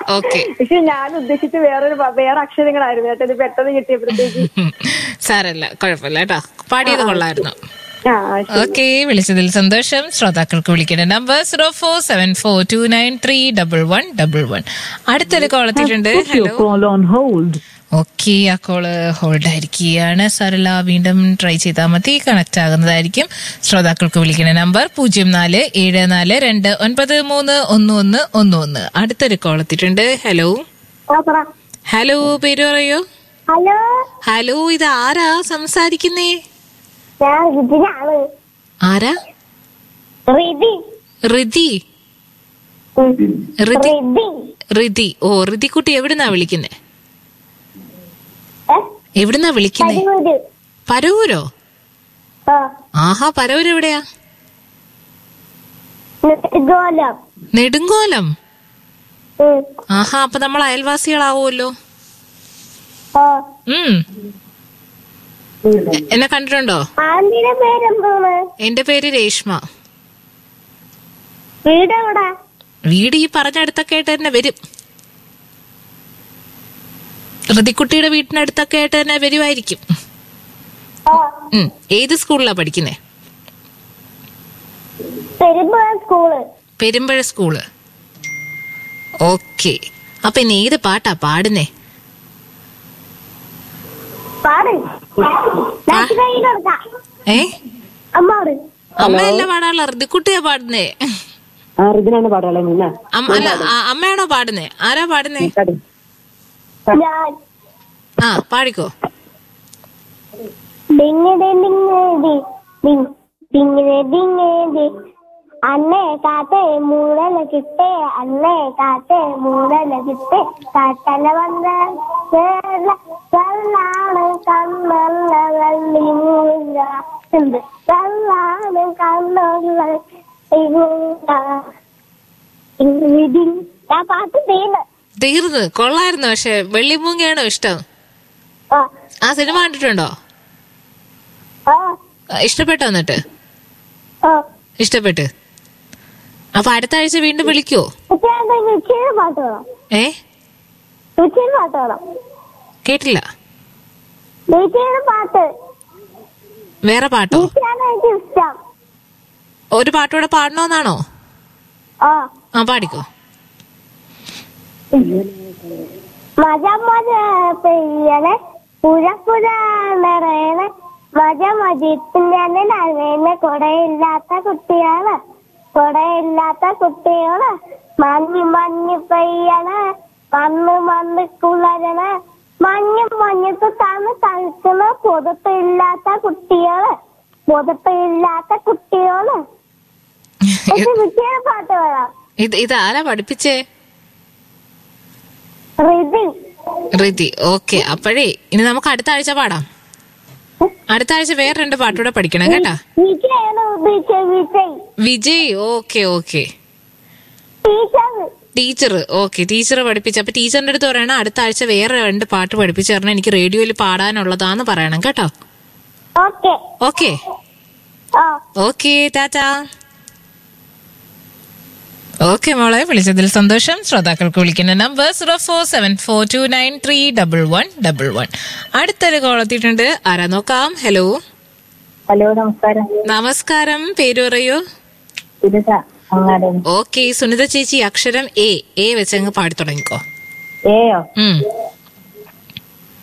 Okay. പക്ഷെ ഞാൻ ഉദ്ദേശിച്ച് വേറെ അക്ഷരങ്ങളായിരുന്നു കേട്ടോ, ഇത് പെട്ടെന്ന് കിട്ടിയപ്പോഴത്തേക്ക്. സാരല്ല, കുഴപ്പമില്ല കേട്ടോ, പാടിയത് കൊള്ളായിരുന്നു. ആ ഓക്കെ, വിളിച്ചതിൽ സന്തോഷം. ശ്രോതാക്കൾക്ക് വിളിക്കേണ്ട നമ്പർ 0474293111. അടുത്തൊരു കോൾ എത്തിയിട്ടുണ്ട്. ഹലോ. ഓക്കെ, ആ കോള് ഹോൾഡ് ആയിരിക്കുകയാണ്. സാരല്ല, വീണ്ടും ട്രൈ ചെയ്താൽ മതി, കണക്ട് ആകുന്നതായിരിക്കും. ശ്രോതാക്കൾക്ക് വിളിക്കുന്ന നമ്പർ 0474293111. അടുത്തൊരു കോൾ എത്തിയിട്ടുണ്ട്. ഹലോ. ഹലോ, പേര് പറയോ? ഹലോ. ഹലോ, ഇത് ആരാ സംസാരിക്കുന്നേ? ആരാ? റിതി. റിതി. ഓ, റിതിക്കുട്ടി എവിടുന്നാ വിളിക്കുന്നേ? എവിടുന്നാ വിളിക്കുന്നേ? പരവൂരോ? ആഹാ, പരവൂർ എവിടെയാ? നെടുങ്കോലം. ആഹാ, അപ്പൊ നമ്മൾ അയൽവാസികളാവുമല്ലോ. എന്നെ കണ്ടിട്ടുണ്ടോ? എന്റെ പേര് രേഷ്മ. വീട് ഈ പറഞ്ഞടുത്തൊക്കെ ആയിട്ട് തന്നെ വരും. ഋതിക്കുട്ടിയുടെ വീട്ടിനടുത്തൊക്കെ ആയിട്ട് തന്നെ വരുമായിരിക്കും. ഏത് സ്കൂളിലാ പഠിക്കുന്നേ? പെരുമ്പഴ സ്കൂള്. ഓക്കെ, അപ്പൊ ഇനി ഏത് പാട്ടാ പാടുന്നേ? അമ്മയല്ല പാടാനുള്ള, ഋതിക്കുട്ടിയാ പാടുന്നേ. അല്ല, അമ്മയാണോ പാടുന്നേ? ആരാ പാടുന്നേ? ആ, പാടിക്കോ. അന്നേ കാത്തേ മൂടല കിട്ടേ, അന്നേ കാത്തേ മൂടല കിട്ടേ, കാട്ടല വന്ന കല്ലാണ് കണ്ണല്ല വള്ളി മൂല കല്ലാണ് കണ്ണുള്ള. ആ പാട്ട് തീർന്ന് കൊള്ളായിരുന്നു. പക്ഷെ വെള്ളിമൂങ്ങയാണോ ഇഷ്ടം? ആ സിനിമ കണ്ടിട്ടുണ്ടോ? ഇഷ്ടപ്പെട്ടോ? എന്നിട്ട് ഇഷ്ടപ്പെട്ട് അപ്പൊ അടുത്ത ആഴ്ച വീണ്ടും വിളിക്കോ? കേട്ടില്ല. വേറെ പാട്ടോ? ഒരു പാട്ടോടെ പാടണോന്നാണോ? ആ, പാടിക്കോ. മജ മജ പെയ്യണേ, പുഴ പുഴ നിറയണേ, മജ മജിത്തിന്റെ കൊടയില്ലാത്ത കുട്ടിയാണ്, കൊടയില്ലാത്ത കുട്ടികള്. മഞ്ഞ് മഞ്ഞ് പെയ്യണേ, മണ്ണ് മണ്ണ് കുളരണേ, മഞ്ഞ് മഞ്ഞത്ത് തന്ന് തളിക്കുന്ന പുതപ്പില്ലാത്ത കുട്ടികള്, പുതപ്പില്ലാത്ത കുട്ടികള്. പാട്ട് പറയാം. ഇതാരാ പഠിപ്പിച്ചേ? റിതി. ഓക്കെ, അപ്പോഴേ ഇനി നമുക്ക് അടുത്ത ആഴ്ച പാടാം. അടുത്ത ആഴ്ച വേറെ 2 പാട്ടൂടെ പഠിക്കണം കേട്ടാ. Vijay. Okay okay, teacher. Okay, teacher പഠിപ്പിച്ച. അപ്പൊ ടീച്ചറിന്റെ അടുത്ത് പറയണം അടുത്ത ആഴ്ച വേറെ 2 പാട്ട് പഠിപ്പിച്ചു തരണം, എനിക്ക് റേഡിയോയിൽ പാടാനുള്ളതാന്ന് പറയണം കേട്ടോ. Okay okay, Tata. ഓക്കെ മോളെ, വിളിച്ചതിൽ സന്തോഷം. ശ്രോതാക്കൾക്ക് വിളിക്കുന്ന നമ്പർ 0474293111. അടുത്തൊരു കോൾ എത്തിയിട്ടുണ്ട്. ആരാ നോക്കാം. ഹലോ. ഹലോ, നമസ്കാരം. നമസ്കാരം, പേര് പറയൂ. ഓക്കെ, സുനിത ചേച്ചി, അക്ഷരം എ വെച്ചങ്ങ് പാടി തുടങ്ങിക്കോ.